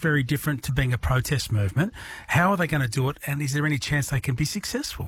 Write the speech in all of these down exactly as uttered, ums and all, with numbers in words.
very different to being a protest movement. How are they going to do it, and is there any chance they can be successful?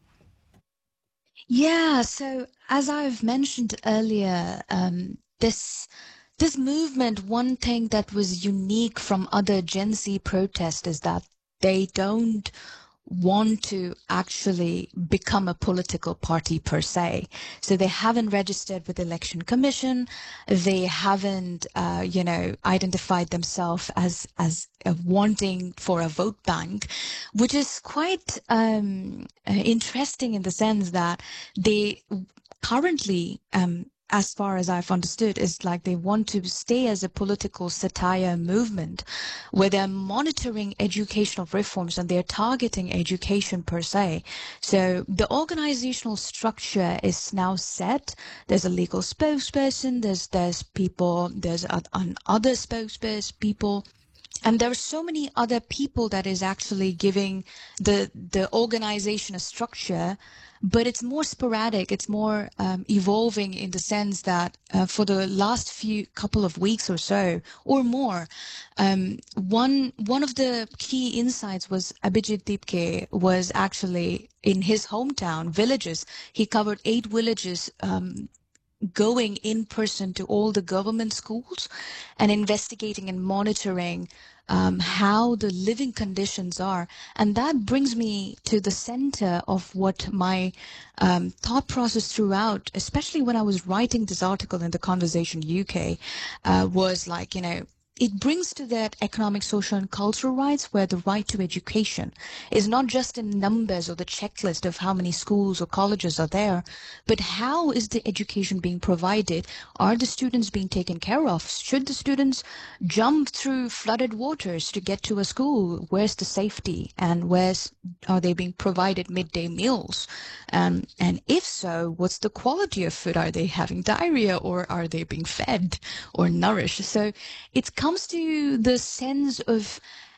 Yeah, so as I've mentioned earlier, um, this this movement, one thing that was unique from other Gen Z protests is that they don't want to actually become a political party per se. So they haven't registered with the Election Commission. They haven't, uh, you know, identified themselves as as uh, wanting for a vote bank, which is quite um, uh, interesting in the sense that they currently, um, as far as I've understood, is like they want to stay as a political satire movement where they're monitoring educational reforms and they're targeting education per se. So the organizational structure is now set. There's a legal spokesperson, there's there's people, there's a, an other spokesperson people. And there are so many other people that is actually giving the the organization a structure, but it's more sporadic. It's more um, evolving in the sense that uh, for the last few couple of weeks or so or more, um, one one of the key insights was Abhijit Dipke was actually in his hometown villages. He covered eight villages. Um, going in person to all the government schools and investigating and monitoring um, how the living conditions are. And that brings me to the center of what my um, thought process throughout, especially when I was writing this article in The Conversation U K, uh, was like, you know, it brings to that economic, social, and cultural rights where the right to education is not just in numbers or the checklist of how many schools or colleges are there, but how is the education being provided? Are the students being taken care of? Should the students jump through flooded waters to get to a school? Where's the safety? And where's are they being provided midday meals? Um, and if so, what's the quality of food? Are they having diarrhea or are they being fed or nourished? So it's comes to the sense of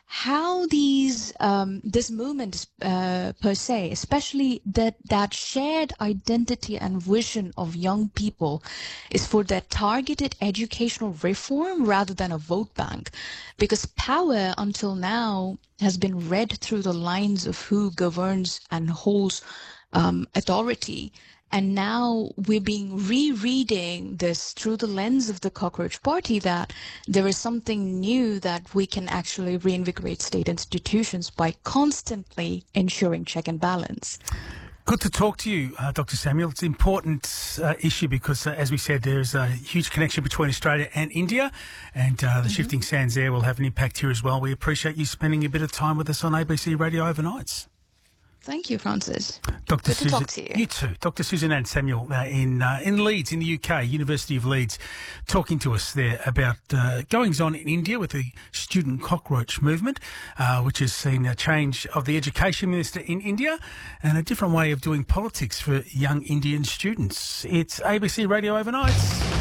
how these um, this movement uh, per se, especially that that shared identity and vision of young people, is for that targeted educational reform rather than a vote bank, because power until now has been read through the lines of who governs and holds um, authority. And now we're being rereading this through the lens of the Cockroach Party, that there is something new, that we can actually reinvigorate state institutions by constantly ensuring check and balance. Good to talk to you, uh, Doctor Samuel. It's an important uh, issue because, uh, as we said, there's a huge connection between Australia and India, and uh, the mm-hmm. shifting sands there will have an impact here as well. We appreciate you spending a bit of time with us on A B C Radio Overnights. Thank you, Francis. Doctor Good to Susan, talk to you. You too. Doctor Suzanne Samuel uh, in uh, in Leeds, in the U K, University of Leeds, talking to us there about uh, goings-on in India with the student cockroach movement, uh, which has seen a change of the education minister in India and a different way of doing politics for young Indian students. It's A B C Radio Overnights.